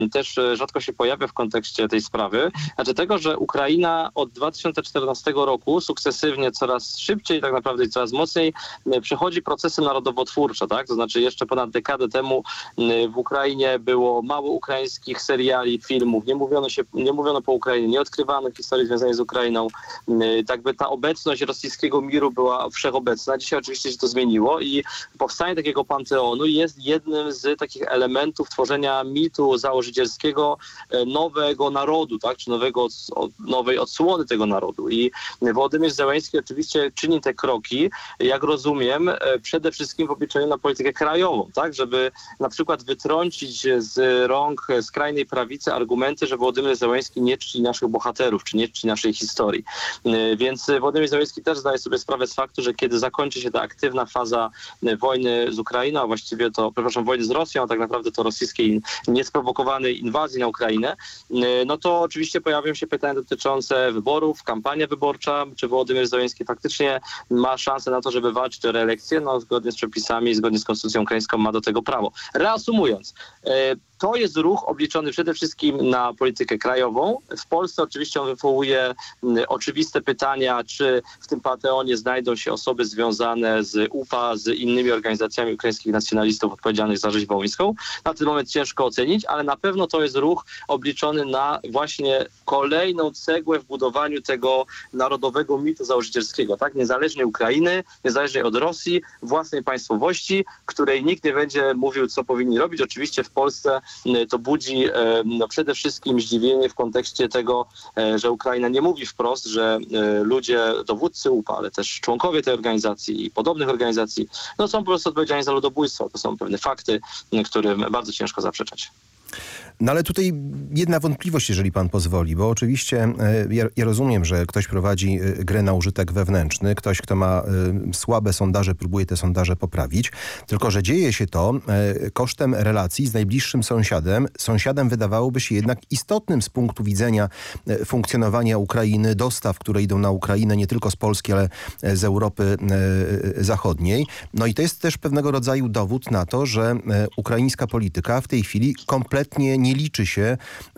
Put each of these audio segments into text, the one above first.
też rzadko się pojawia w kontekście tej sprawy, znaczy tego, że Ukraina od 2014 roku sukcesywnie coraz szybciej, tak naprawdę i coraz mocniej przechodzi procesy narodowotwórcze, tak? To znaczy jeszcze ponad dekadę temu w Ukrainie było mało ukraińskich seriali, filmów, nie mówiono po Ukrainie, nie odkrywano historii związanej z Ukrainą. Tak by ta obecność rosyjskiego miru była wszechobecna. Dzisiaj oczywiście się to zmieniło i powstanie takiego panteonu jest jednym z takich elementów tworzenia mitu założycielskiego nowego narodu, tak? Czy nowej odsłony tego narodu. I Wołodymyr Zełenski oczywiście czyni te kroki, jak rozumiem, przede wszystkim w obliczeniu na politykę krajową, tak? Żeby na przykład wytrącić z rąk skrajnej prawicy argumenty, że Wołodymyr Zełenski nie czci naszych bohaterów, czy nie czci naszej historii. Więc Wołodymyr Zełenski też zdaje sobie sprawę z faktu, że kiedy zakończy się ta aktywna faza wojny z Ukrainą, a właściwie to, wojny z Rosją, a tak naprawdę to rosyjskiej niesprowokowanej inwazji na Ukrainę, no to oczywiście pojawią się pytania dotyczące wyborów, kampania wyborcza, czy Wołodymyr Zełenski faktycznie ma szansę na to, żeby walczyć o reelekcję, no zgodnie z przepisami, zgodnie z konstytucją ukraińską ma do tego prawo. Reasumując, to jest ruch obliczony przede wszystkim na politykę krajową. W Polsce oczywiście on wywołuje oczywiste pytania, czy w tym panteonie znajdą się osoby związane z UPA, z innymi organizacjami ukraińskich nacjonalistów odpowiedzialnych za rzeź wołyńską. Na ten moment ciężko ocenić, ale na pewno to jest ruch obliczony na właśnie kolejną cegłę w budowaniu tego narodowego mitu założycielskiego, tak? Niezależnej Ukrainy, niezależnej od Rosji, własnej państwowości, której nikt nie będzie mówił, co powinni robić. Oczywiście w Polsce to budzi przede wszystkim zdziwienie w kontekście tego, że Ukraina nie mówi wprost, że ludzie, dowódcy UPA, ale też członkowie tej organizacji i podobnych organizacji, no są po prostu odpowiedzialni za ludobójstwo. To są pewne fakty, którym bardzo ciężko zaprzeczać. No ale tutaj jedna wątpliwość, jeżeli pan pozwoli, bo oczywiście ja rozumiem, że ktoś prowadzi grę na użytek wewnętrzny, ktoś, kto ma słabe sondaże, próbuje te sondaże poprawić, tylko że dzieje się to kosztem relacji z najbliższym sąsiadem. Sąsiadem wydawałoby się jednak istotnym z punktu widzenia funkcjonowania Ukrainy, dostaw, które idą na Ukrainę nie tylko z Polski, ale z Europy Zachodniej. No i to jest też pewnego rodzaju dowód na to, że ukraińska polityka w tej chwili kompletnie nie liczy się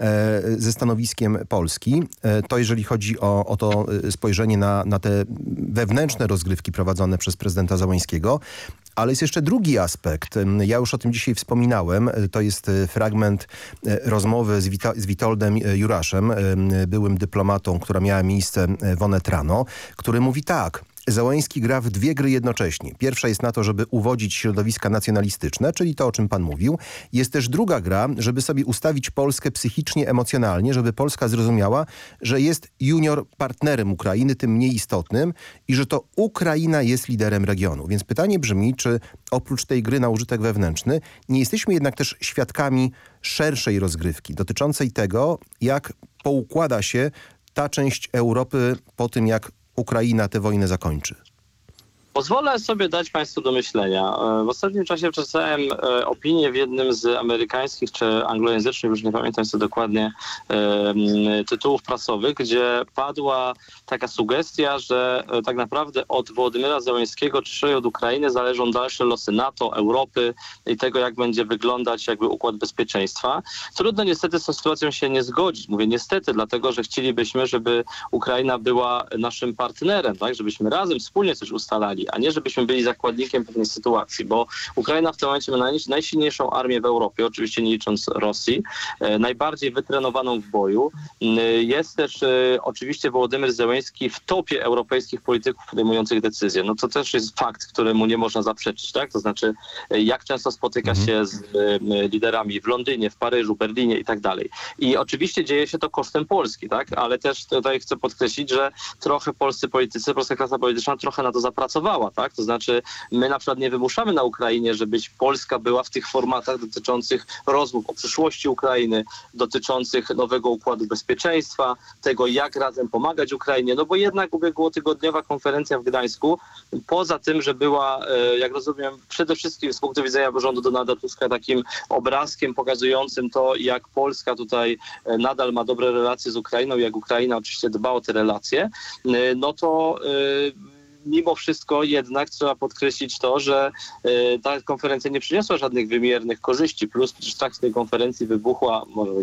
ze stanowiskiem Polski. To jeżeli chodzi o to spojrzenie na te wewnętrzne rozgrywki prowadzone przez prezydenta Zełenskiego. Ale jest jeszcze drugi aspekt. Ja już o tym dzisiaj wspominałem. To jest fragment rozmowy z Witoldem Juraszem, byłym dyplomatą, która miała miejsce w Onet rano, który mówi tak: Zełenski gra w dwie gry jednocześnie. Pierwsza jest na to, żeby uwodzić środowiska nacjonalistyczne, czyli to, o czym pan mówił. Jest też druga gra, żeby sobie ustawić Polskę psychicznie, emocjonalnie, żeby Polska zrozumiała, że jest junior partnerem Ukrainy, tym mniej istotnym i że to Ukraina jest liderem regionu. Więc pytanie brzmi, czy oprócz tej gry na użytek wewnętrzny nie jesteśmy jednak też świadkami szerszej rozgrywki dotyczącej tego, jak poukłada się ta część Europy po tym, jak Ukraina tę wojnę zakończy? Pozwolę sobie dać państwu do myślenia. W ostatnim czasie przeczytałem opinię w jednym z amerykańskich czy anglojęzycznych, już nie pamiętam co dokładnie, tytułów prasowych, gdzie padła taka sugestia, że tak naprawdę od Wołodymyra Zełenskiego czy od Ukrainy zależą dalsze losy NATO, Europy i tego, jak będzie wyglądać jakby układ bezpieczeństwa. Trudno niestety z tą sytuacją się nie zgodzić. Mówię niestety, dlatego że chcielibyśmy, żeby Ukraina była naszym partnerem, tak? Żebyśmy razem wspólnie coś ustalali, a nie żebyśmy byli zakładnikiem pewnej sytuacji, bo Ukraina w tym momencie ma najsilniejszą armię w Europie, oczywiście nie licząc Rosji, najbardziej wytrenowaną w boju. Jest też oczywiście Wołodymyr Zełenski w topie europejskich polityków podejmujących decyzje. No to też jest fakt, któremu nie można zaprzeczyć, tak? To znaczy jak często spotyka się z liderami w Londynie, w Paryżu, Berlinie i tak dalej. I oczywiście dzieje się to kosztem Polski, tak? Ale też tutaj chcę podkreślić, że trochę polscy politycy, polska klasa polityczna trochę na to zapracowała, tak? To znaczy my na przykład nie wymuszamy na Ukrainie, żeby Polska była w tych formatach dotyczących rozmów o przyszłości Ukrainy, dotyczących nowego układu bezpieczeństwa, tego jak razem pomagać Ukrainie, no bo jednak ubiegłotygodniowa konferencja w Gdańsku, poza tym, że była, jak rozumiem, przede wszystkim z punktu widzenia rządu Donalda Tuska takim obrazkiem pokazującym to, jak Polska tutaj nadal ma dobre relacje z Ukrainą, jak Ukraina oczywiście dba o te relacje, no to mimo wszystko jednak trzeba podkreślić to, że ta konferencja nie przyniosła żadnych wymiernych korzyści, plus w trakcie tej konferencji wybuchła, może